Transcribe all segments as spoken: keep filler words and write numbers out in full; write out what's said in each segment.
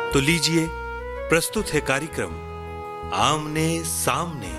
तो लीजिए, प्रस्तुत है कार्यक्रम आमने सामने।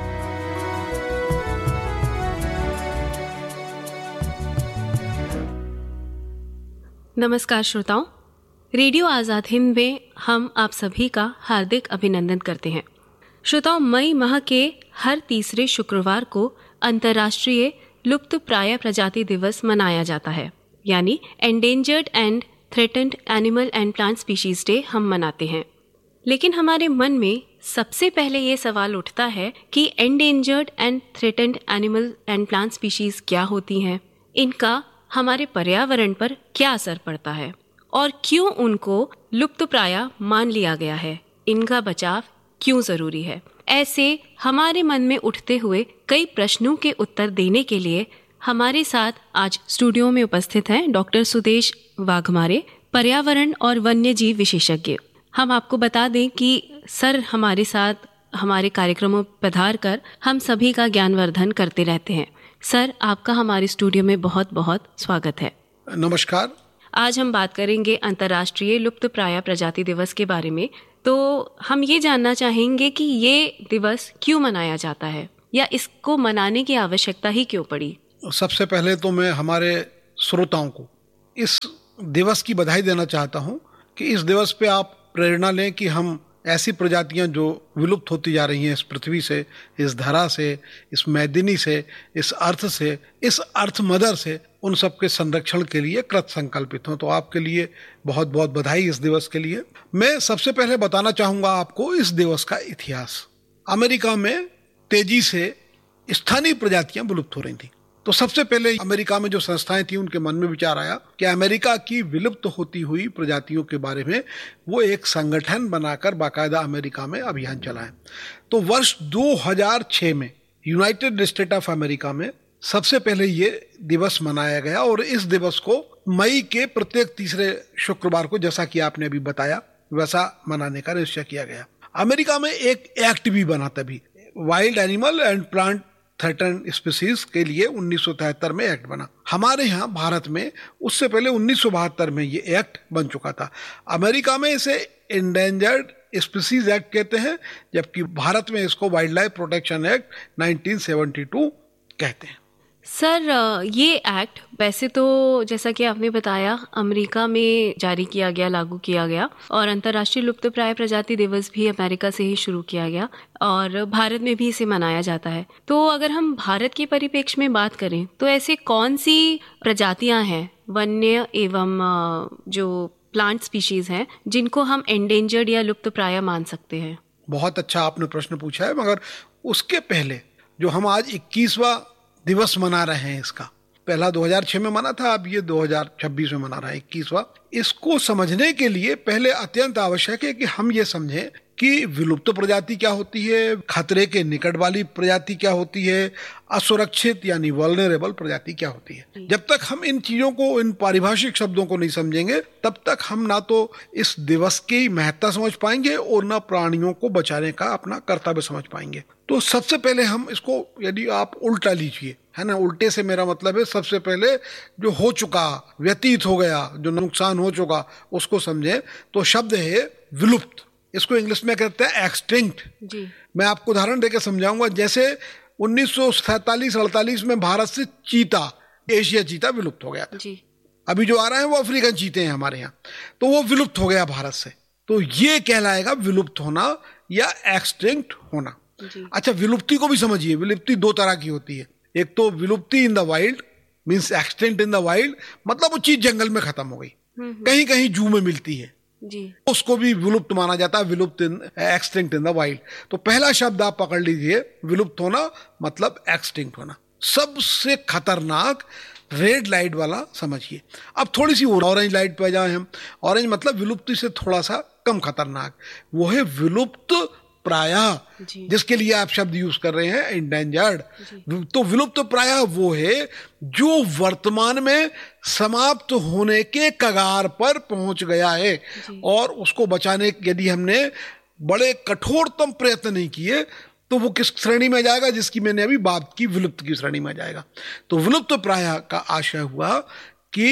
नमस्कार श्रोताओं, रेडियो आजाद हिंद में हम आप सभी का हार्दिक अभिनंदन करते हैं। श्रोताओं, मई माह के हर तीसरे शुक्रवार को अंतर्राष्ट्रीय लुप्त प्राय प्रजाति दिवस मनाया जाता है, यानी endangered and threatened animal and plant species day हम मनाते हैं। लेकिन हमारे मन में सबसे पहले ये सवाल उठता है कि endangered and threatened animal and plant species क्या होती हैं, इनका हमारे पर्यावरण पर क्या असर पड़ता है और क्यों उनको लुप्त प्राय मान लिया गया है, इनका बचाव क्यों जरूरी है। ऐसे हमारे मन में उठते हुए कई प्रश्नों के उत्तर देने के लिए हमारे साथ आज स्टूडियो में उपस्थित हैं डॉक्टर सुदेश वाघमारे, पर्यावरण और वन्य जीव विशेषज्ञ। हम आपको बता दें कि सर हमारे साथ हमारे कार्यक्रमों पधार कर हम सभी का ज्ञानवर्धन करते रहते हैं। सर, आपका हमारे स्टूडियो में बहुत बहुत स्वागत है। नमस्कार। आज हम बात करेंगे अंतर्राष्ट्रीय लुप्त प्राय प्रजाति दिवस के बारे में। तो हम ये जानना चाहेंगे कि ये दिवस क्यों मनाया जाता है या इसको मनाने की आवश्यकता ही क्यों पड़ी। सबसे पहले तो मैं हमारे श्रोताओं को इस दिवस की बधाई देना चाहता हूं कि इस दिवस पे आप प्रेरणा लें कि हम ऐसी प्रजातियां जो विलुप्त होती जा रही हैं इस पृथ्वी से, इस धरा से, इस मैदिनी से, इस अर्थ से, इस अर्थ मदर से, उन सब के संरक्षण के लिए कृत संकल्पित हों। तो आपके लिए बहुत बहुत बधाई इस दिवस के लिए। मैं सबसे पहले बताना चाहूँगा आपको इस दिवस का इतिहास। अमेरिका में तेजी से स्थानीय प्रजातियां विलुप्त हो रही थी। तो सबसे पहले अमेरिका में जो संस्थाएं थी उनके मन में विचार आया कि अमेरिका की विलुप्त होती हुई प्रजातियों के बारे में वो एक संगठन बनाकर बाकायदा अमेरिका में अभियान चलाएं। तो वर्ष दो हज़ार छह में यूनाइटेड स्टेट ऑफ अमेरिका में सबसे पहले ये दिवस मनाया गया और इस दिवस को मई के प्रत्येक तीसरे शुक्रवार को, जैसा कि आपने अभी बताया, वैसा मनाने का निश्चय किया गया। अमेरिका में एक एक्ट भी बना तभी, wild animal and plant threatened species के लिए उन्नीस सौ तिहत्तर में एक्ट बना। हमारे यहाँ भारत में उससे पहले उन्नीस सौ बहत्तर में ये एक्ट बन चुका था। अमेरिका में इसे एंडेंजर्ड स्पीशीज एक्ट कहते हैं, जबकि भारत में इसको वाइल्ड लाइफ प्रोटेक्शन एक्ट उन्नीस सौ बहत्तर कहते हैं। सर, ये एक्ट वैसे तो जैसा कि आपने बताया अमेरिका में जारी किया गया, लागू किया गया, और अंतर्राष्ट्रीय लुप्त प्राय प्रजाति दिवस भी अमेरिका से ही शुरू किया गया और भारत में भी इसे मनाया जाता है। तो अगर हम भारत के परिप्रेक्ष्य में बात करें तो ऐसे कौन सी प्रजातियां हैं वन्य एवं जो प्लांट स्पीशीज हैं जिनको हम एंडेंजर्ड या लुप्त प्राय मान सकते हैं? बहुत अच्छा आपने प्रश्न पूछा है, मगर उसके पहले जो हम आज इक्कीसवां दिवस मना रहे हैं, इसका पहला दो हज़ार छह में मना था, अब ये दो हज़ार छब्बीस में मना रहे हैं इक्कीसवां। इसको समझने के लिए पहले अत्यंत आवश्यक है कि हम ये समझें कि विलुप्त प्रजाति क्या होती है, खतरे के निकट वाली प्रजाति क्या होती है, असुरक्षित यानी वल्नरेबल प्रजाति क्या होती है। जब तक हम इन चीजों को, इन पारिभाषिक शब्दों को नहीं समझेंगे, तब तक हम ना तो इस दिवस की महत्ता समझ पाएंगे और ना प्राणियों को बचाने का अपना कर्तव्य समझ पाएंगे। तो सबसे पहले हम इसको, यदि आप उल्टा लीजिए, है ना, उल्टे से मेरा मतलब है सबसे पहले जो हो चुका, व्यतीत हो गया, जो नुकसान हो चुका, उसको समझें। तो शब्द है विलुप्त, इसको इंग्लिश में कहते हैं एक्सटिंक्ट। मैं आपको उदाहरण देकर समझाऊंगा। जैसे उन्नीस सौ सैतालीस अड़तालीस में भारत से चीता, एशिया चीता विलुप्त हो गया था। जी। अभी जो आ रहा है वो अफ्रीकन चीते हैं हमारे यहाँ, तो वो विलुप्त हो गया भारत से। तो ये कहलाएगा विलुप्त होना या एक्सटिंक्ट होना। अच्छा, विलुप्ति को भी समझिए। विलुप्ति दो तरह की होती है। एक तो विलुप्ति in the wild, means extinct in the wild, मतलब वो चीज जंगल में खत्म हो गई, कहीं कहीं जू में मिलती है जी, उसको भी विलुप्त माना जाता है, विलुप्त इन एक्सटिंक्ट इन द वाइल्ड। तो पहला शब्द आप पकड़ लीजिए, विलुप्त होना मतलब एक्सटिंक्ट होना। सबसे खतरनाक रेड लाइट वाला समझिए। अब थोड़ी सी ऑरेंज लाइट पे जाए हम। ऑरेंज मतलब विलुप्ति से थोड़ा सा कम खतरनाक, वो है विलुप्त प्रायः, जिसके लिए आप शब्द यूज कर रहे हैं एंडेंजर्ड। तो विलुप्त प्रायः वो है जो वर्तमान में समाप्त होने के कगार पर पहुंच गया है और उसको बचाने यदि हमने बड़े कठोरतम प्रयत्न नहीं किए तो वो किस श्रेणी में जाएगा, जिसकी मैंने अभी बात की, विलुप्त की श्रेणी में जाएगा। तो विलुप्त प्रायः का आशय हुआ कि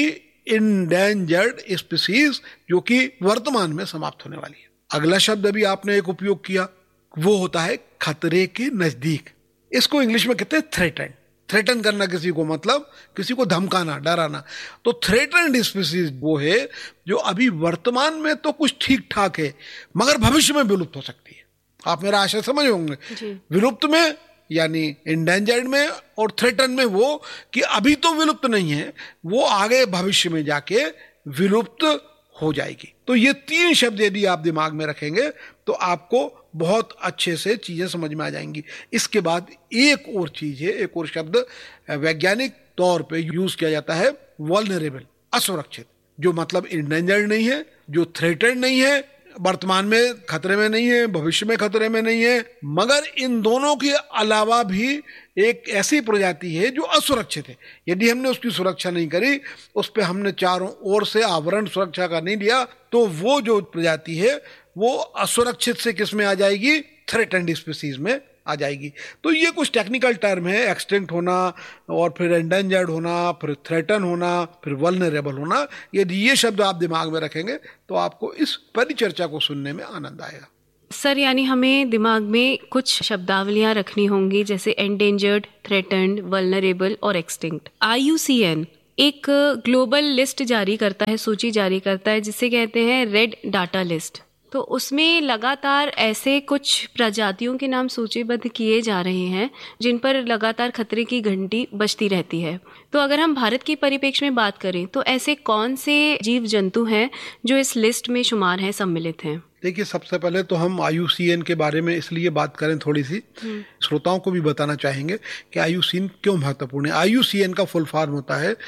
इंडेंजर्ड स्पीसीज जो कि वर्तमान में समाप्त होने वाली है। अगला शब्द अभी आपने एक उपयोग किया, वो होता है खतरे के नजदीक। इसको इंग्लिश में कहते हैं थ्रेटन। थ्रेटन करना किसी को मतलब किसी को धमकाना, डराना। तो थ्रेटन्ड स्पीसीज वो है जो अभी वर्तमान में तो कुछ ठीक ठाक है मगर भविष्य में विलुप्त हो सकती है। आप मेरा आशय समझ होंगे। विलुप्त में यानी इंडेंजर्ड में और थ्रेटन में वो कि अभी तो विलुप्त नहीं है, वो आगे भविष्य में जाके विलुप्त हो जाएगी। तो ये तीन शब्द यदि आप दिमाग में रखेंगे तो आपको बहुत अच्छे से चीजें समझ में आ जाएंगी। इसके बाद एक और चीज है, एक और शब्द वैज्ञानिक तौर पे यूज किया जाता है, वल्नरेबल, असुरक्षित, जो मतलब इंडेंजर्ड नहीं है, जो थ्रेटन्ड नहीं है, वर्तमान में खतरे में नहीं है, भविष्य में खतरे में नहीं है, मगर इन दोनों के अलावा भी एक ऐसी प्रजाति है जो असुरक्षित है। यदि हमने उसकी सुरक्षा नहीं करी, उस पर हमने चारों ओर से आवरण सुरक्षा का नहीं दिया, तो वो जो प्रजाति है वो असुरक्षित से किस में आ जाएगी, थ्रेटन्ड स्पीसीज में आ जाएगी। तो ये कुछ टेक्निकल टर्म है, एक्सटिंक्ट होना और फिर एंडेंजर्ड होना, फिर थ्रेटन होना, फिर वल्नरेबल होना। यदि ये शब्द आप दिमाग में रखेंगे तो आपको इस परिचर्चा को सुनने में आनंद आएगा। सर, यानी हमें दिमाग में कुछ शब्दावलियां रखनी होंगी जैसे एंडेंजर्ड, थ्रेटन्ड, वल्नरेबल और extinct. I you C N एक ग्लोबल लिस्ट जारी करता है, सूची जारी करता है जिसे कहते हैं रेड डाटा लिस्ट। तो उसमें लगातार ऐसे कुछ प्रजातियों के नाम सूचीबद्ध किए जा रहे हैं जिन पर लगातार खतरे की घंटी बजती रहती है। तो अगर हम भारत के परिप्रेक्ष्य में बात करें तो ऐसे कौन से जीव जंतु हैं जो इस लिस्ट में शुमार हैं, सम्मिलित हैं? देखिए, सबसे पहले तो हम आई यू सी एन के बारे में इसलिए बात करें, थोड़ी सी श्रोताओं को भी बताना चाहेंगे कि आई यू सी एन क्यों महत्वपूर्ण है। आई यू सी एन का फुल फॉर्म होता है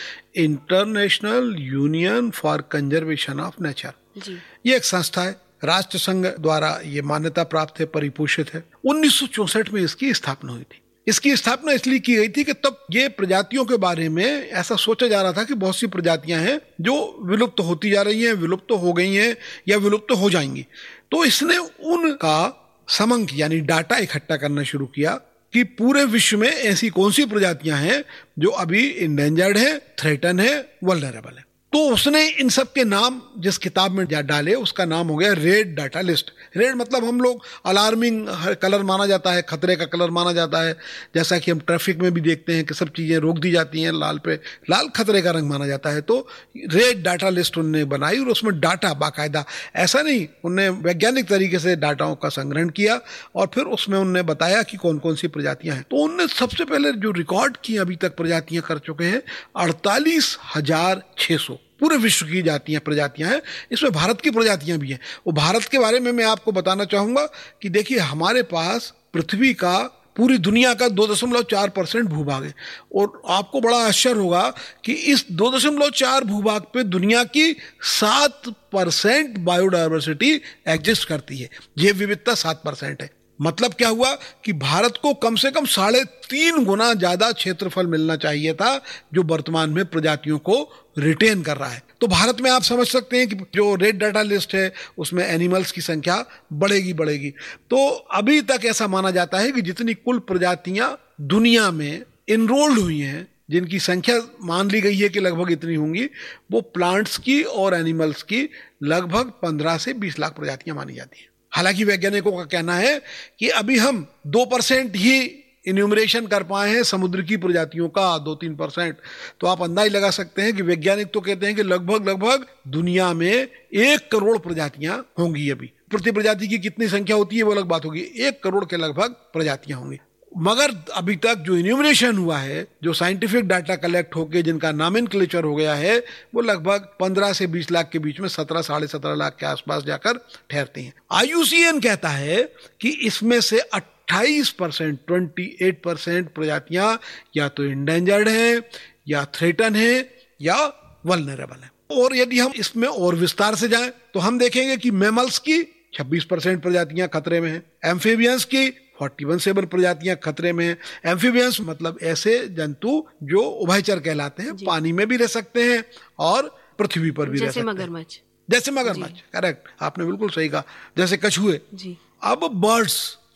international union for conservation of nature. ये एक संस्था है, राष्ट्र संघ द्वारा ये मान्यता प्राप्त है, परिपोषित है। उन्नीस सौ चौसठ में इसकी स्थापना हुई थी। इसकी स्थापना इसलिए की गई थी कि तब ये प्रजातियों के बारे में ऐसा सोचा जा रहा था कि बहुत सी प्रजातियां हैं जो विलुप्त होती जा रही हैं, विलुप्त हो गई हैं या विलुप्त हो जाएंगी। तो इसने उनका समंक यानी डाटा इकट्ठा करना शुरू किया कि पूरे विश्व में ऐसी कौन सी प्रजातियां हैं जो अभी इंडेंजर्ड है, थ्रेटन है, वल्नरेबल है। तो उसने इन सब के नाम जिस किताब में डाले उसका नाम हो गया रेड डाटा लिस्ट। रेड मतलब हम लोग अलार्मिंग कलर माना जाता है, खतरे का कलर माना जाता है। जैसा कि हम ट्रैफिक में भी देखते हैं कि सब चीजें रोक दी जाती हैं लाल पे, लाल खतरे का रंग माना जाता है। तो रेड डाटा लिस्ट उन्होंने बनाई और उसमें डाटा बाकायदा, ऐसा नहीं, उनने वैज्ञानिक तरीके से डाटाओं का संग्रहण किया और फिर उसमें उन्होंने बताया कि कौन कौन सी प्रजातियां हैं। तो उनने सबसे पहले जो रिकॉर्ड की अभी तक प्रजातियां कर चुके हैं अड़तालीस हजार छह सौ पूरे विश्व की जातियां प्रजातियां हैं। इसमें भारत की प्रजातियां भी हैं। वो भारत के बारे में मैं आपको बताना चाहूंगा कि देखिए, हमारे पास पृथ्वी का, पूरी दुनिया का दो दशमलव चार परसेंट भूभाग है और आपको बड़ा आश्चर्य होगा कि इस दो दशमलव चार भूभाग पे दुनिया की सात परसेंट बायोडायवर्सिटी एग्जिस्ट करती है। ये विविधता सात परसेंट है। मतलब क्या हुआ कि भारत को कम से कम साढ़े तीन गुना ज्यादा क्षेत्रफल मिलना चाहिए था जो वर्तमान में प्रजातियों को रिटेन कर रहा है। तो भारत में आप समझ सकते हैं कि जो रेड डाटा लिस्ट है उसमें एनिमल्स की संख्या बढ़ेगी बढ़ेगी। तो अभी तक ऐसा माना जाता है कि जितनी कुल प्रजातियां दुनिया में इनरोल्ड हुई हैं, जिनकी संख्या मान ली गई है कि लगभग इतनी होंगी, वो प्लांट्स की और एनिमल्स की लगभग पंद्रह से बीस लाख प्रजातियां मानी जाती हैं। हालांकि वैज्ञानिकों का कहना है कि अभी हम दो परसेंट ही इन्यूमरेशन कर पाए हैं समुद्र की प्रजातियों का, दो तीन परसेंट। तो आप अंदाज लगा सकते हैं कि वैज्ञानिक तो कहते हैं कि लगभग लगभग दुनिया में एक करोड़ प्रजातियां होंगी। अभी प्रति प्रजाति की कितनी संख्या होती है वो अलग बात होगी, एक करोड़ के लगभग प्रजातियां होंगी। मगर अभी तक जो इन्यूमरेशन हुआ है, जो साइंटिफिक डाटा कलेक्ट होके जिनका नॉमेनक्लेचर हो गया है, वो लगभग पंद्रह से बीस लाख के बीच में सत्रह साढ़े सत्रह लाख के आसपास जाकर ठहरते हैं। आई यू सी एन कहता है कि इसमें से अट्ठाईस परसेंट अट्ठाईस परसेंट प्रजातियां या तो इंडेंजर्ड हैं या थ्रेटन हैं या वल्नरेबल हैं। और यदि हम इसमें और विस्तार से जाएं तो हम देखेंगे कि मैमल्स की छब्बीस परसेंट प्रजातियां खतरे में हैं, एम्फीबियंस की सैंतालीस प्रजातियां खतरे में हैं। एम्फीबियंस मतलब ऐसे जंतु जो उभयचर कहलाते हैं, पानी में भी रह सकते हैं और पृथ्वी पर भी रह सकते हैं, जैसे मगरमच्छ। जैसे मगरमच्छ, करेक्ट, आपने बिल्कुल सही कहा, जैसे कछुए। अब बर्ड्स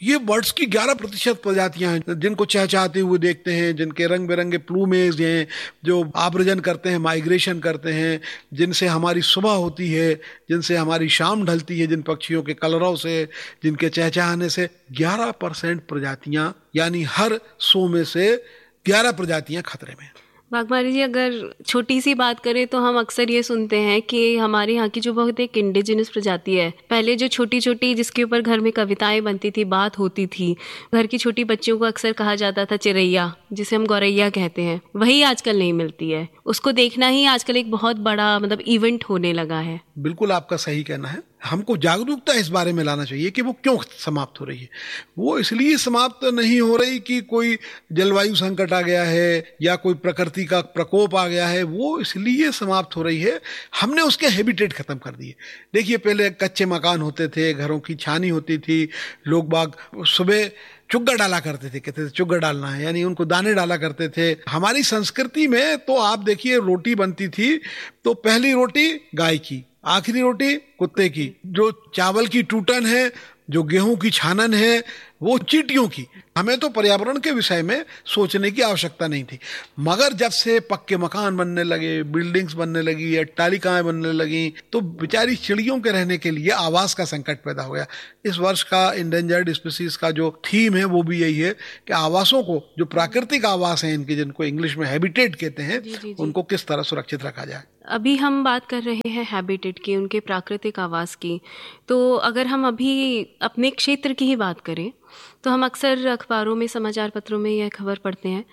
ये बर्ड्स की ग्यारह प्रतिशत प्रजातियां हैं जिनको चहचहाते हुए देखते हैं, जिनके रंग बिरंगे प्लूमेज हैं, जो आव्रजन करते हैं, माइग्रेशन करते हैं, जिनसे हमारी सुबह होती है, जिनसे हमारी शाम ढलती है, जिन पक्षियों के कलरव से, जिनके चहचहाने से ग्यारह परसेंट प्रजातियां, यानी हर सौ में से ग्यारह प्रजातियां खतरे में। वाघमारे जी, अगर छोटी सी बात करें तो हम अक्सर ये सुनते हैं कि हमारे यहाँ की जो बहुत एक इंडिजिनस प्रजाति है, पहले जो छोटी छोटी जिसके ऊपर घर में कविताएं बनती थी, बात होती थी, घर की छोटी बच्चियों को अक्सर कहा जाता था चिरैया, जिसे हम गौरैया कहते हैं, वही आजकल नहीं मिलती है। उसको देखना ही आजकल एक बहुत बड़ा मतलब इवेंट होने लगा है। बिल्कुल आपका सही कहना है। हमको जागरूकता इस बारे में लाना चाहिए कि वो क्यों समाप्त हो रही है। वो इसलिए समाप्त नहीं हो रही कि कोई जलवायु संकट आ गया है या कोई प्रकृति का प्रकोप आ गया है, वो इसलिए समाप्त हो रही है हमने उसके हैबिटेट खत्म कर दिए। देखिए, पहले कच्चे मकान होते थे, घरों की छानी होती थी, लोग बाग सुबह चुग्गा डाला करते थे, कहते थे चुग्गा डालना है, यानी उनको दाने डाला करते थे। हमारी संस्कृति में तो आप देखिए, रोटी बनती थी तो पहली रोटी गाय की, आखिरी रोटी कुत्ते की, जो चावल की टूटन है, जो गेहूं की छानन है, वो चींटियों की। हमें तो पर्यावरण के विषय में सोचने की आवश्यकता नहीं थी। मगर जब से पक्के मकान बनने लगे, बिल्डिंग्स बनने लगी, अट्टालिकाएं बनने लगी, तो बेचारी चिड़ियों के रहने के लिए आवास का संकट पैदा हो गया। इस वर्ष का इंडेंजर्ड स्पीसीज का जो थीम है वो भी यही है कि आवासों को, जो प्राकृतिक आवास हैं इनके, जिनको इंग्लिश में हैबिटेट कहते हैं, जी, जी, जी। उनको किस तरह सुरक्षित रखा जाए। अभी हम बात कर रहे हैं हैबिटेट की, उनके प्राकृतिक आवास की। तो अगर हम अभी अपने क्षेत्र की ही बात करें तो हम अक्सर अखबारों में, समाचार पत्रों में यह खबर पढ़ते हैं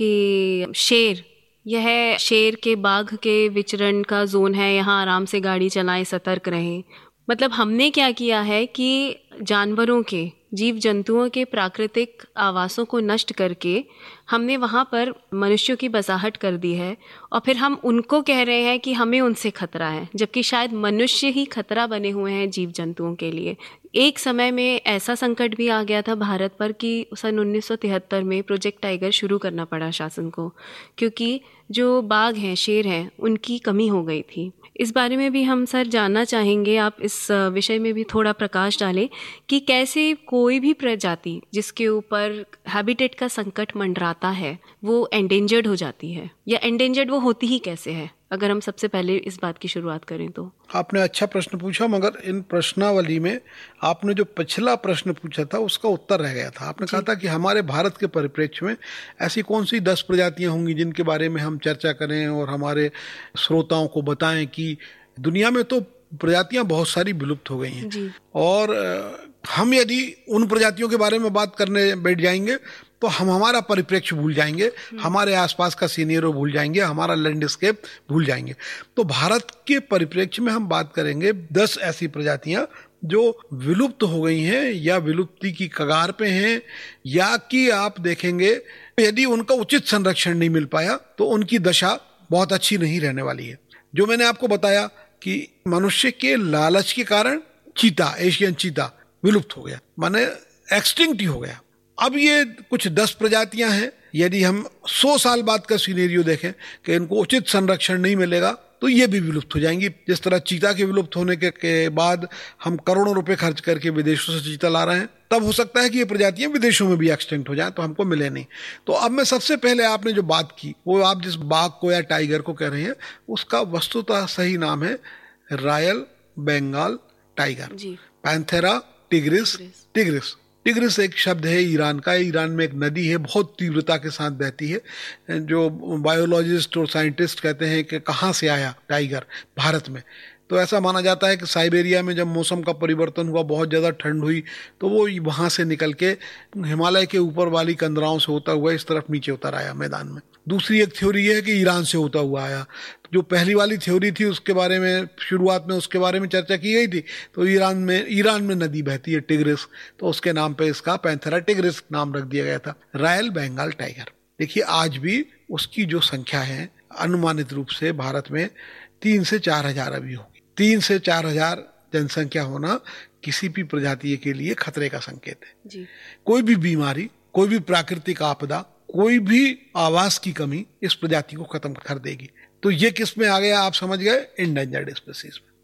कि शेर, यह शेर के बाघ के विचरण का जोन है, यहाँ आराम से गाड़ी चलाएं, सतर्क रहें। मतलब हमने क्या किया है कि जानवरों के, जीव जंतुओं के प्राकृतिक आवासों को नष्ट करके हमने वहाँ पर मनुष्यों की बसाहट कर दी है, और फिर हम उनको कह रहे हैं कि हमें उनसे खतरा है, जबकि शायद मनुष्य ही खतरा बने हुए हैं जीव जंतुओं के लिए। एक समय में ऐसा संकट भी आ गया था भारत पर कि सन उन्नीस सौ तिहत्तर में प्रोजेक्ट टाइगर शुरू करना पड़ा शासन को, क्योंकि जो बाघ हैं, शेर हैं, उनकी कमी हो गई थी। इस बारे में भी हम सर जानना चाहेंगे, आप इस विषय में भी थोड़ा प्रकाश डालें कि कैसे कोई भी प्रजाति जिसके ऊपर हैबिटेट का संकट मंडराता है वो एंडेंजर्ड हो जाती है, या एंडेंजर्ड वो होती ही कैसे है। अगर हम सबसे पहले इस बात की शुरुआत करें तो। आपने अच्छा प्रश्न पूछा, मगर इन प्रश्नावली में आपने जो पिछला प्रश्न पूछा था उसका उत्तर रह गया था। आपने कहा था कि हमारे भारत के परिप्रेक्ष्य में ऐसी कौन सी दस प्रजातियां होंगी जिनके बारे में हम चर्चा करें और हमारे श्रोताओं को बताएं कि दुनिया में तो प्रजातियां बहुत सारी विलुप्त हो गई हैं जी। और हम यदि उन प्रजातियों के बारे में बात करने बैठ जाएंगे तो हम हमारा परिप्रेक्ष्य भूल जाएंगे, हमारे आसपास का सीनियरों भूल जाएंगे, हमारा लैंडस्केप भूल जाएंगे। तो भारत के परिप्रेक्ष्य में हम बात करेंगे दस ऐसी प्रजातियां जो विलुप्त हो गई हैं या विलुप्ति की कगार पे हैं, या कि आप देखेंगे यदि उनका उचित संरक्षण नहीं मिल पाया तो उनकी दशा बहुत अच्छी नहीं रहने वाली है। जो मैंने आपको बताया कि मनुष्य के लालच के कारण चीता, एशियन चीता विलुप्त हो गया, माने एक्सटिंक्ट ही हो गया। अब ये कुछ दस प्रजातियां हैं, यदि हम सौ साल बाद का सिनेरियो देखें कि इनको उचित संरक्षण नहीं मिलेगा तो ये भी विलुप्त हो जाएंगी। जिस तरह चीता के विलुप्त होने के, के बाद हम करोड़ों रुपए खर्च करके विदेशों से चीता ला रहे हैं, तब हो सकता है कि ये प्रजातियां विदेशों में भी एक्सटिंक्ट हो जाएं तो हमको मिले नहीं। तो अब मैं सबसे पहले, आपने जो बात की वो, आप जिस बाघ को या टाइगर को कह रहे हैं उसका वस्तुतः सही नाम है royal Bengal tiger, Panthera tigris. Tigris tigris एक शब्द है ईरान का। ईरान में एक नदी है, बहुत तीव्रता के साथ बहती है, जो बायोलॉजिस्ट और साइंटिस्ट कहते हैं कि कहाँ से आया टाइगर भारत में। तो ऐसा माना जाता है कि साइबेरिया में जब मौसम का परिवर्तन हुआ, बहुत ज़्यादा ठंड हुई, तो वो वहाँ से निकल के हिमालय के ऊपर वाली कंदराओं से होता हुआ इस तरफ नीचे उतर आया मैदान में। दूसरी एक थ्योरी है कि ईरान से होता हुआ आया। जो पहली वाली थ्योरी थी उसके बारे में शुरुआत में उसके बारे में चर्चा की गई थी, तो ईरान में ईरान में नदी बहती है टिग्रिस, तो उसके नाम पे इसका पैंथेरा टिग्रिस नाम रख दिया गया था। रॉयल बंगाल टाइगर, देखिए आज भी उसकी जो संख्या है अनुमानित रूप से भारत में तीन से चार हजार अभी होगी। तीन से चार हजार जनसंख्या होना किसी भी प्रजाति के लिए खतरे का संकेत है जी। कोई भी बीमारी, कोई भी प्राकृतिक आपदा, कोई भी आवास की कमी इस प्रजाति को खत्म कर देगी। तो ये किस में आ गया, आप समझ गए, इंडेंजर्ड स्पीसीज में।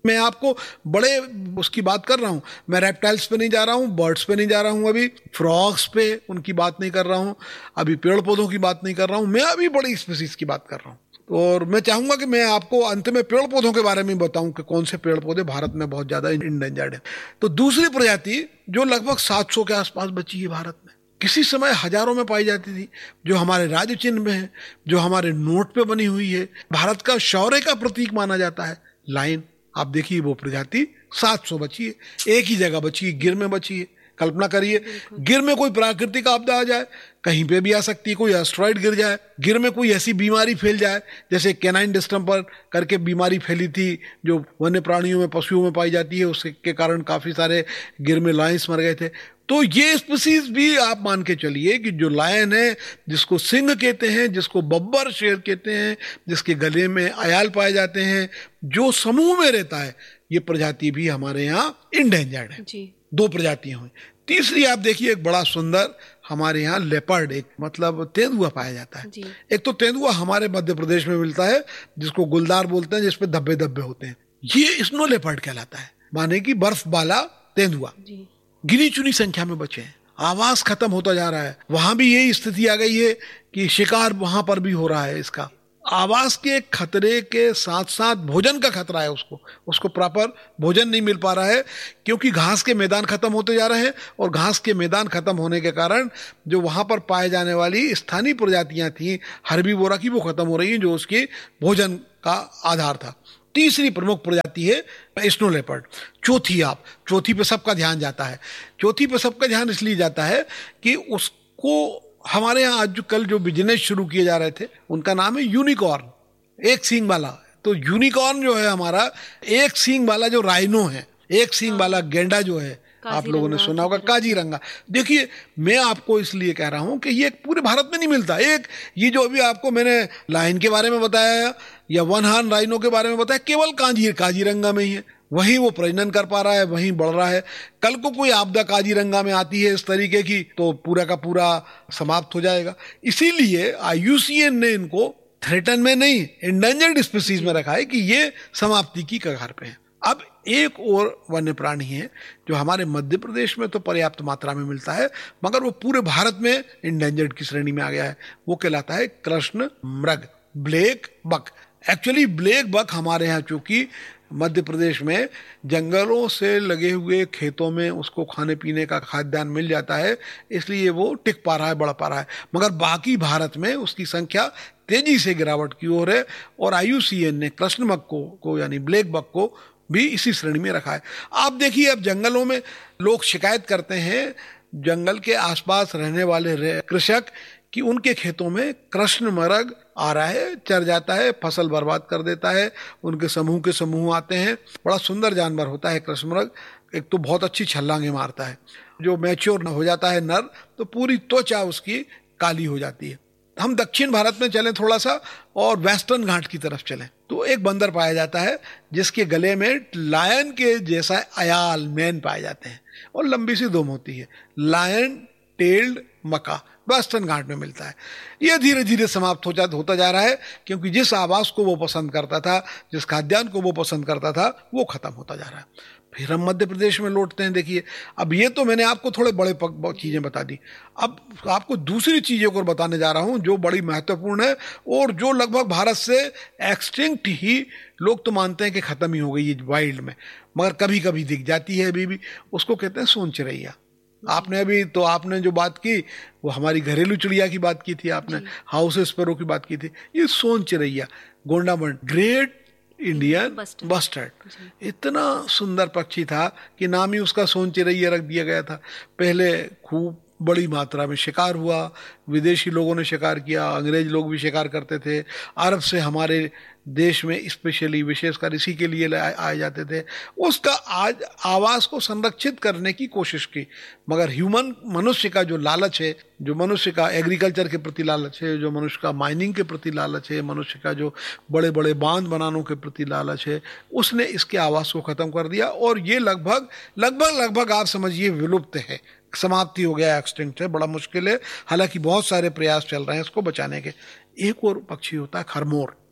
मैं आपको बड़े उसकी बात कर रहा हूँ, मैं रेप्टाइल्स पे नहीं जा रहा हूँ, बर्ड्स पे नहीं जा रहा हूँ, अभी फ्रॉग्स पे उनकी बात नहीं कर रहा हूँ, अभी पेड़ पौधों की बात नहीं कर रहा हूँ, मैं अभी बड़ी स्पीसीज की बात कर रहा हूँ। और मैं चाहूंगा कि मैं आपको अंत में पेड़ पौधों के बारे में बताऊं कि कौन से पेड़ पौधे भारत में बहुत ज्यादा इंडेंजर्ड है। तो दूसरी प्रजाति जो लगभग सात सौ के आसपास बची है भारत में, किसी समय हजारों में पाई जाती थी, जो हमारे राज्य चिन्ह में है, जो हमारे नोट पे बनी हुई है, भारत का शौर्य का प्रतीक माना जाता है, लायन। आप देखिए वो प्रजाति सात सौ बची है, एक ही जगह बची है, गिर में बची है। कल्पना करिए गिर में कोई प्राकृतिक आपदा आ जाए, कहीं पे भी आ सकती है, कोई एस्ट्रॉइड गिर जाए, गिर में कोई ऐसी बीमारी फैल जाए जैसे कैनाइन डिस्टेंपर करके बीमारी फैली थी जो वन्य प्राणियों में, पशुओं में पाई जाती है, उसके कारण काफी सारे गिर में लायंस मर गए थे। तो ये स्पीसीज भी आप मान के चलिए कि जो लायन है, जिसको सिंह कहते हैं, जिसको बब्बर शेर कहते हैं, जिसके गले में अयाल पाए जाते हैं, जो समूह में रहता है, ये प्रजाति भी हमारे यहाँ इंडेंजर्ड है जी। दो प्रजातियां हुई। तीसरी आप देखिए एक बड़ा सुंदर हमारे यहाँ लेपर्ड, एक मतलब तेंदुआ पाया जाता है। एक तो तेंदुआ हमारे मध्य प्रदेश में मिलता है जिसको गुलदार बोलते हैं, जिसपे धब्बे धब्बे होते हैं, ये स्नो लेपर्ड कहलाता है, माने कि बर्फ वाला तेंदुआ। गिनी चुनी संख्या में बचे हैं, आवास खत्म होता जा रहा है। वहां भी यही स्थिति आ गई है कि शिकार वहां पर भी हो रहा है। इसका आवास के खतरे के साथ साथ भोजन का खतरा है, उसको उसको प्रॉपर भोजन नहीं मिल पा रहा है क्योंकि घास के मैदान खत्म होते जा रहे हैं, और घास के मैदान खत्म होने के कारण जो वहां पर पाए जाने वाली स्थानीय प्रजातियां थी हर्बीवोरा की, वो खत्म हो रही हैं, जो उसके भोजन का आधार था। तीसरी प्रमुख प्रजाति है स्नो लेपर्ड। चौथी आप चौथी पे सबका ध्यान जाता है। चौथी पे सबका ध्यान इसलिए जाता है कि उसको हमारे यहाँ आज जो कल जो बिजनेस शुरू किए जा रहे थे उनका नाम है यूनिकॉर्न, एक सींग वाला। तो यूनिकॉर्न जो है हमारा एक सींग वाला जो राइनो है, एक सींग वाला गेंडा जो है, आप लोगों ने सुना होगा काजीरंगा। देखिए मैं आपको इसलिए कह रहा हूं कि ये पूरे भारत में नहीं मिलता। एक ये जो अभी आपको मैंने लायन के बारे में बताया या वन हार्न राइनो के बारे में बताया, केवल काजी काजीरंगा में ही है, वहीं वो प्रजनन कर पा रहा है, वहीं बढ़ रहा है। कल को कोई आपदा काजीरंगा में आती है इस तरीके की तो पूरा का पूरा समाप्त हो जाएगा। इसीलिए आई यू सी एन ने इनको थ्रेटन में नहीं, एंडेंजर्ड स्पीसीज में रखा है कि ये समाप्ति की कगार पे है। अब एक और वन्य प्राणी है जो हमारे मध्य प्रदेश में तो पर्याप्त मात्रा में मिलता है, मगर वो पूरे भारत में इंडेंजर्ड की श्रेणी में आ गया है। वो कहलाता है कृष्ण मृग, black buck. Actually black buck हमारे यहाँ चूंकि मध्य प्रदेश में जंगलों से लगे हुए खेतों में उसको खाने पीने का खाद्यान्न मिल जाता है, इसलिए वो टिक पा रहा है, बढ़ पा रहा है, मगर बाकी भारत में उसकी संख्या तेजी से गिरावट की ओर है। और आई यू सी एन ने कृष्ण बक को, को यानी ब्लैक बक को भी इसी श्रेणी में रखा है। आप देखिए अब जंगलों में लोग शिकायत करते हैं, जंगल के आसपास रहने वाले कृषक, कि उनके खेतों में कृष्ण मृग आ रहा है, चर जाता है, फसल बर्बाद कर देता है, उनके समूह के समूह आते हैं। बड़ा सुंदर जानवर होता है कृष्ण मृग, एक तो बहुत अच्छी छलांगे मारता है। जो मैच्योर हो जाता है नर तो पूरी त्वचा उसकी काली हो जाती है। हम दक्षिण भारत में चलें थोड़ा सा और वेस्टर्न घाट की तरफ चलें तो एक बंदर पाया जाता है जिसके गले में लायन के जैसा अयाल मैन पाए जाते हैं और लंबी सी दुम होती है, लायन टेल्ड मका, वेस्टर्न घाट में मिलता है। यह धीरे धीरे समाप्त हो जा होता जा रहा है क्योंकि जिस आवास को वो पसंद करता था, जिस खाद्यान्न को वो पसंद करता था, वो खत्म होता जा रहा है। फिर हम मध्य प्रदेश में लौटते हैं। देखिए अब ये तो मैंने आपको थोड़े बड़े चीजें बता दी, अब आपको दूसरी चीजों को बताने जा रहा हूं जो बड़ी महत्वपूर्ण है और जो लगभग भारत से एक्सटिंक्ट ही, लोग तो मानते हैं कि खत्म ही हो गई है वाइल्ड में, मगर कभी कभी दिख जाती है अभी भी। उसको कहते हैं सोन चिरैया। आपने अभी तो आपने जो बात की वो हमारी घरेलू चिड़िया की बात की थी, आपने हाउस स्पैरो की बात की थी। ये सोन चिरैया, गोंडाबंड, ग्रेट इंडियन बस्टर्ड, इतना सुंदर पक्षी था कि नाम ही उसका सोन चिरैया रख दिया गया था। पहले खूब बड़ी मात्रा में शिकार हुआ, विदेशी लोगों ने शिकार किया, अंग्रेज लोग भी शिकार करते थे, अरब से हमारे देश में स्पेशली विशेषकर इसी के लिए आए जाते थे। उसका आज आवास को संरक्षित करने की कोशिश की, मगर ह्यूमन, मनुष्य का जो लालच है, जो मनुष्य का एग्रीकल्चर के प्रति लालच है, जो मनुष्य का माइनिंग के प्रति लालच है, मनुष्य का जो बड़े बड़े बांध बनानों के प्रति लालच है, उसने इसके आवास को खत्म कर दिया और ये लगभग लगभग लगभग आप समझिए विलुप्त है, समाप्ति हो गया, एक्सटिंक्ट है। बड़ा मुश्किल है, हालांकि बहुत सारे प्रयास चल रहे हैं इसको बचाने के। एक और पक्षी होता है खरमोर।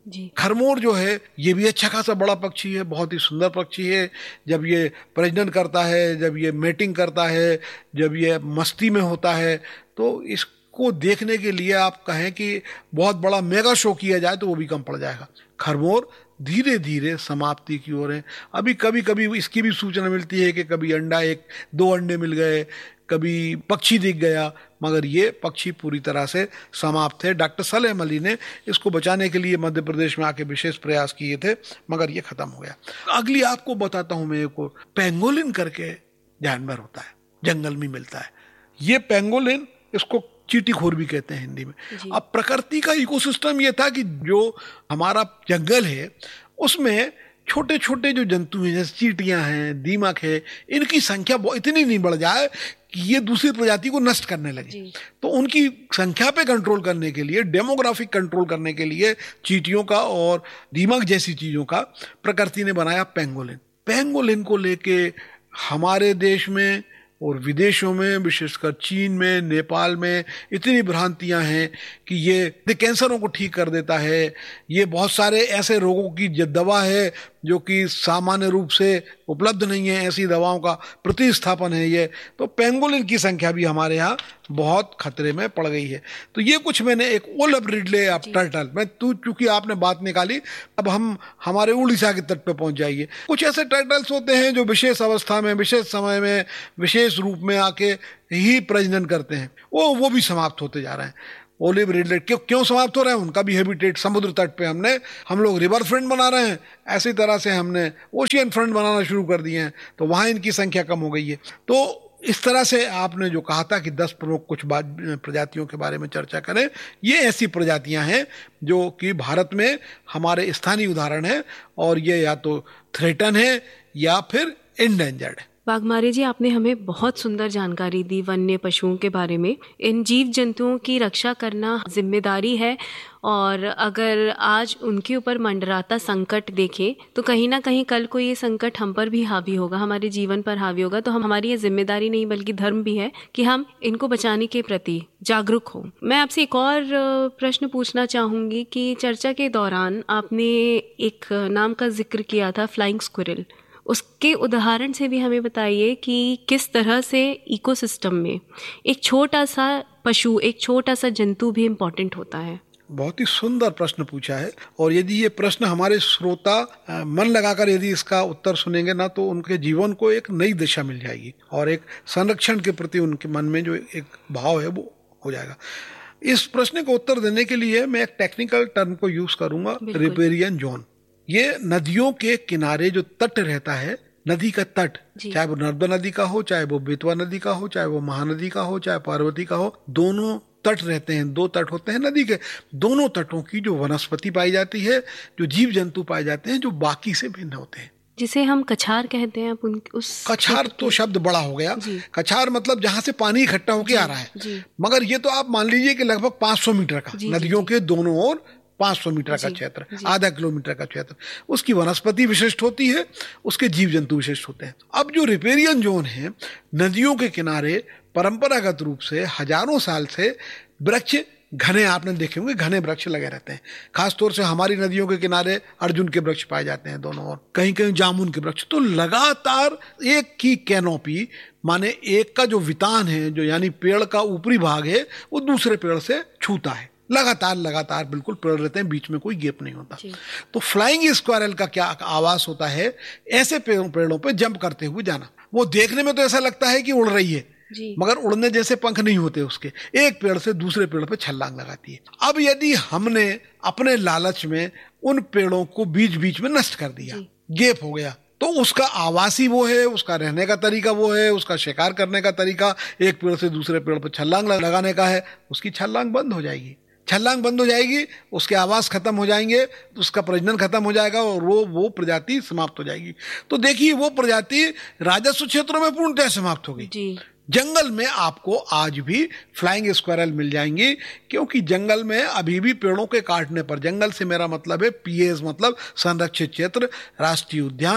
जी। खरमोर जो है ये भी अच्छा खासा बड़ा पक्षी है, बहुत ही सुंदर पक्षी है। जब ये प्रजनन करता है, जब ये मेटिंग करता है, जब ये मस्ती में होता है, तो इसको देखने के लिए आप कहें कि बहुत बड़ा मेगा शो किया जाए तो वो भी कम पड़ जाएगा। खरमोर धीरे धीरे समाप्ति की ओर है। अभी कभी कभी इसकी भी सूचना मिलती है कि कभी अंडा एक दो अंडे मिल गए, कभी पक्षी दिख गया, मगर ये पक्षी पूरी तरह से समाप्त है। डॉक्टर सलेम अली ने इसको बचाने के लिए मध्य प्रदेश में आके विशेष प्रयास किए थे, मगर ये खत्म हो गया। अगली आपको बताता हूं मैं, एक और पेंगोलिन करके जानवर होता है, जंगल में मिलता है। ये पेंगोलिन, इसको चींटीखोर भी कहते हैं हिंदी में। अब प्रकृति का इकोसिस्टम ये था कि जो हमारा जंगल है उसमें छोटे छोटे जो जंतु हैं, जैसे चींटियां हैं, दीमक है, इनकी संख्या इतनी नहीं बढ़ जाए कि ये दूसरी प्रजाति को नष्ट करने लगे। तो उनकी संख्या पे कंट्रोल करने के लिए, डेमोग्राफिक कंट्रोल करने के लिए चींटियों का और दीमक जैसी चीजों का प्रकृति ने बनाया पेंगोलिन। पेंगोलिन को लेके हमारे देश में और विदेशों में, विशेषकर चीन में, नेपाल में इतनी भ्रांतियां हैं कि ये कैंसरों को ठीक कर देता है, ये बहुत सारे ऐसे रोगों की दवा है जो कि सामान्य रूप से उपलब्ध नहीं है, ऐसी दवाओं का प्रतिस्थापन है ये। तो पेंगोलिन की संख्या भी हमारे यहाँ बहुत खतरे में पड़ गई है। तो ये कुछ मैंने एक ओलफ रिडले ऑफ टर्टल में, तू चूंकि आपने बात निकाली, अब हम हमारे उड़ीसा के तट पे पहुंच जाइए। कुछ ऐसे टर्टल्स होते हैं जो विशेष अवस्था में, विशेष समय में, विशेष रूप में आके ही प्रजनन करते हैं, वो वो भी समाप्त होते जा रहे हैं। ओलिव रिडले क्यों क्यों समाप्त हो रहे हैं? उनका भी हैबिटेट समुद्र तट पे हमने हम लोग रिवर फ्रंट बना रहे हैं, ऐसी तरह से हमने ओशियन फ्रंट बनाना शुरू कर दिए हैं, तो वहाँ इनकी संख्या कम हो गई है। तो इस तरह से आपने जो कहा था कि दस प्रमुख कुछ बात प्रजातियों के बारे में चर्चा करें, ये ऐसी प्रजातियां हैं जो कि भारत में हमारे स्थानीय उदाहरण है, और ये या तो थ्रेटन है या फिर इंडेंजर्ड है। वाघमारे जी, आपने हमें बहुत सुंदर जानकारी दी वन्य पशुओं के बारे में। इन जीव जंतुओं की रक्षा करना जिम्मेदारी है, और अगर आज उनके ऊपर मंडराता संकट देखें तो कहीं ना कहीं कल को ये संकट हम पर भी हावी होगा, हमारे जीवन पर हावी होगा। तो हम हमारी ये जिम्मेदारी नहीं बल्कि धर्म भी है कि हम इनको बचाने के प्रति जागरूक हों। मैं आपसे एक और प्रश्न पूछना चाहूँगी कि चर्चा के दौरान आपने एक नाम का जिक्र किया था, फ्लाइंग स्क्विरल। उसके उदाहरण से भी हमें बताइए कि किस तरह से इकोसिस्टम में एक छोटा सा पशु, एक छोटा सा जंतु भी इम्पोर्टेंट होता है। बहुत ही सुंदर प्रश्न पूछा है, और यदि ये प्रश्न हमारे श्रोता मन लगाकर यदि इसका उत्तर सुनेंगे ना, तो उनके जीवन को एक नई दिशा मिल जाएगी और एक संरक्षण के प्रति उनके मन में जो एक भाव है वो हो जाएगा। इस प्रश्न को उत्तर देने के लिए मैं एक टेक्निकल टर्म को यूज करूंगा, रिपेरियन जोन। ये नदियों के किनारे जो तट रहता है, नदी का तट, चाहे वो नर्मदा नदी का हो, चाहे वो बेतवा नदी का हो, चाहे वो महानदी का हो, चाहे पार्वती का हो, दोनों तट रहते हैं, दो तट होते हैं नदी के। दोनों तटों की जो वनस्पति पाई जाती है, जो जीव जंतु पाए जाते हैं, जो बाकी से भिन्न होते हैं, जिसे हम कछार कहते हैं। उन, उस कछार तो शब्द बड़ा हो गया। कछार मतलब जहां से पानी इकट्ठा होके आ रहा है, मगर ये तो आप मान लीजिए कि लगभग पांच सौ मीटर का, नदियों के दोनों ओर पांच सौ मीटर का क्षेत्र, आधा किलोमीटर का क्षेत्र, उसकी वनस्पति विशिष्ट होती है, उसके जीव जंतु विशिष्ट होते हैं। अब जो रिपेरियन जोन है, नदियों के किनारे परंपरागत रूप से हजारों साल से वृक्ष घने, आपने देखे होंगे घने वृक्ष लगे रहते हैं। खासतौर से हमारी नदियों के किनारे अर्जुन के वृक्ष पाए जाते हैं दोनों ओर, कहीं कहीं जामुन के वृक्ष। तो लगातार एक की कैनोपी, माने एक का जो वितान है, जो यानी पेड़ का ऊपरी भाग है, वो दूसरे पेड़ से छूता है, लगातार लगातार बिल्कुल पेड़ रहते हैं, बीच में कोई गैप नहीं होता। तो फ्लाइंग स्क्वायरल का क्या आवास होता है, ऐसे पेड़ों पे जंप करते हुए जाना। वो देखने में तो ऐसा लगता है कि उड़ रही है, मगर उड़ने जैसे पंख नहीं होते उसके, एक पेड़ से दूसरे पेड़ पे छलांग लगाती है। अब यदि हमने अपने लालच में उन पेड़ों को बीच बीच में नष्ट कर दिया, गैप हो गया, तो उसका आवास ही वो है, उसका रहने का तरीका वो है, उसका शिकार करने का तरीका एक पेड़ से दूसरे पेड़ पर छलांग लगाने का है, उसकी छलांग बंद हो जाएगी। छलांग बंद हो जाएगी, उसके आवास खत्म हो जाएंगे, उसका प्रजनन खत्म हो जाएगा, और वो वो प्रजाति समाप्त हो जाएगी। तो देखिए, वो प्रजाति राजस्व क्षेत्रों में पूर्णतः समाप्त हो गई। जंगल में आपको आज भी फ्लाइंग स्क्वायरल मिल जाएंगी, क्योंकि जंगल में अभी भी पेड़ों के काटने पर, जंगल से मेरा मतलब है पीएस, मतलब संरक्षित क्षेत्र, राष्ट्रीय उद्यान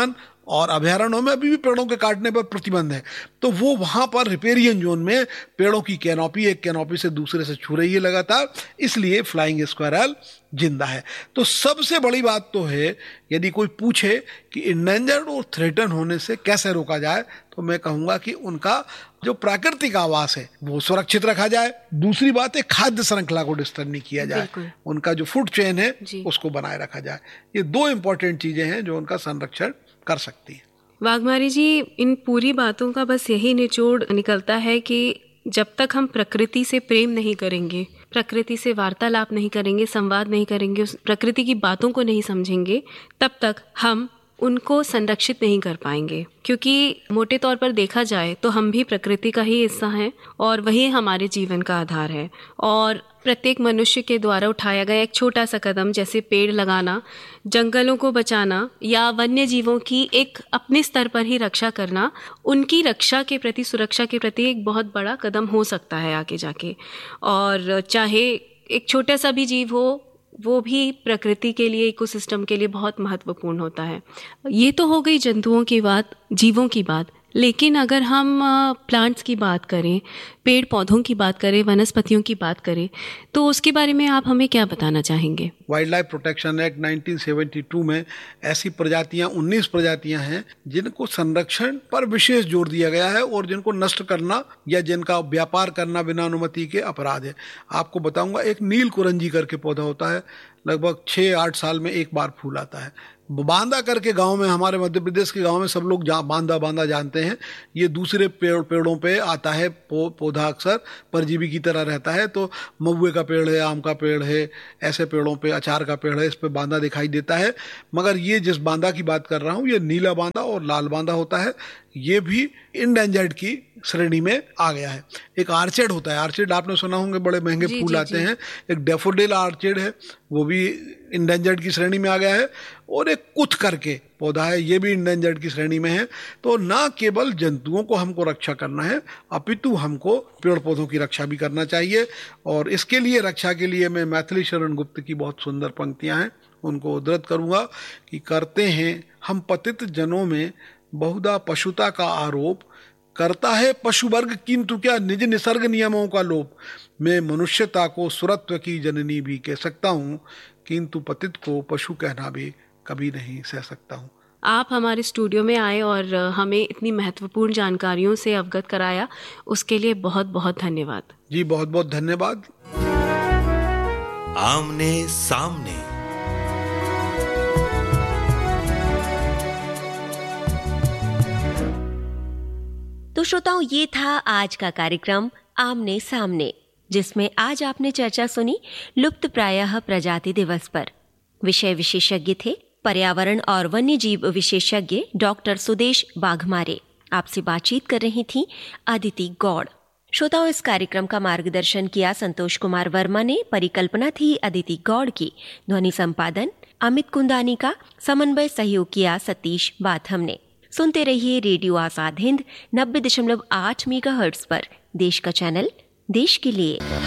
और अभयारण्यों में अभी भी पेड़ों के काटने पर प्रतिबंध है, तो वो वहां पर रिपेरियन जोन में पेड़ों की कैनोपी एक कैनोपी से दूसरे से छू रही है लगातार, इसलिए फ्लाइंग स्क्वायरल जिंदा है। तो सबसे बड़ी बात तो है, यदि कोई पूछे कि इंडेंजर्ड और थ्रेटन होने से कैसे रोका जाए, तो मैं कहूंगा कि उनका जो प्राकृतिक आवास है वो सुरक्षित रखा जाए। दूसरी बात है, खाद्य श्रृंखला को डिस्टर्ब नहीं किया जाए, उनका जो फूड चेन है उसको बनाए रखा जाए। ये दो इंपॉर्टेंट चीजें हैं जो उनका संरक्षण कर सकती है। वाघमारे जी, इन पूरी बातों का बस यही निचोड़ निकलता है कि जब तक हम प्रकृति से प्रेम नहीं करेंगे, प्रकृति से वार्तालाप नहीं करेंगे, संवाद नहीं करेंगे, उस प्रकृति की बातों को नहीं समझेंगे, तब तक हम उनको संरक्षित नहीं कर पाएंगे। क्योंकि मोटे तौर पर देखा जाए तो हम भी प्रकृति का ही हिस्सा हैं और वही हमारे जीवन का आधार है। और प्रत्येक मनुष्य के द्वारा उठाया गया एक छोटा सा कदम, जैसे पेड़ लगाना, जंगलों को बचाना या वन्य जीवों की एक अपने स्तर पर ही रक्षा करना, उनकी रक्षा के प्रति, सुरक्षा के प्रति एक बहुत बड़ा कदम हो सकता है आगे जाके। और चाहे एक छोटा सा भी जीव हो, वो भी प्रकृति के लिए, इकोसिस्टम के लिए बहुत महत्वपूर्ण होता है। ये तो हो गई जंतुओं की बात, जीवों की बात, लेकिन अगर हम प्लांट्स की बात करें, पेड़ पौधों की बात करें, वनस्पतियों की बात करें, तो उसके बारे में आप हमें क्या बताना चाहेंगे? Wild life protection act nineteen seventy two में ऐसी प्रजातियां, उन्नीस प्रजातियां हैं जिनको संरक्षण पर विशेष जोर दिया गया है और जिनको नष्ट करना या जिनका व्यापार करना बिना अनुमति के अपराध है। आपको बताऊंगा, एक नील कुरंजी करके पौधा होता है, लगभग छः आठ साल में एक बार फूल आता है। बांदा करके गांव में, हमारे मध्य प्रदेश के गांव में सब लोग बांदा बांदा जानते हैं। ये दूसरे पेड़ पेड़ों पे आता है, पौ, पौधा अक्सर परजीवी की तरह रहता है। तो महुए का पेड़ है, आम का पेड़ है, ऐसे पेड़ों पे, अचार का पेड़ है, इस पे बांदा दिखाई देता है। मगर ये जिस बांदा की बात कर रहा हूँ, ये नीला बांदा और लाल बांदा होता है। ये भी इंडेंजर्ड की श्रेणी में आ गया है। एक आर्चिड होता है, आर्चिड आपने सुना होंगे, बड़े महंगे फूल आते हैं। एक डैफोडिल आर्चिड है, वो भी इंडेंजर्ड की श्रेणी में आ गया है। और एक कुथ करके पौधा है, ये भी इंडेंजर्ड की श्रेणी में है। तो ना केवल जंतुओं को हमको रक्षा करना है, अपितु हमको पेड़ पौधों की रक्षा भी करना चाहिए। और इसके लिए, रक्षा के लिए, मैं मैथिली शरण गुप्त की बहुत सुंदर पंक्तियां हैं, उनको उद्धृत करूंगा कि करते हैं हम पतित जनों में बहुधा पशुता का आरोप, करता है पशु वर्ग किंतु क्या निज निसर्ग नियमों का लोप। मैं मनुष्यता को सुरत्व की जननी भी कह सकता हूँ, किंतु पतित को पशु कहना भी कभी नहीं सह सकता हूँ। आप हमारे स्टूडियो में आए और हमें इतनी महत्वपूर्ण जानकारियों से अवगत कराया, उसके लिए बहुत बहुत धन्यवाद। जी बहुत बहुत धन्यवाद। आमने सामने। तो श्रोताओं, ये था आज का कार्यक्रम आमने सामने, जिसमें आज आपने चर्चा सुनी लुप्त प्रायः प्रजाति दिवस पर। विषय विशेषज्ञ थे पर्यावरण और वन्य जीव विशेषज्ञ डॉक्टर सुदेश वाघमारे। आपसे बातचीत कर रही थी अदिति गौड़। श्रोताओं, इस कार्यक्रम का मार्गदर्शन किया संतोष कुमार वर्मा ने। परिकल्पना थी अदिति गौड़ की। ध्वनि संपादन अमित कुंदानी का। समन्वय सहयोग किया सतीश बाथम ने। सुनते रहिए रेडियो आजाद हिंद नब्बे दशमलव आठ मेगाहर्ट्ज पर, देश का चैनल, देश के लिए।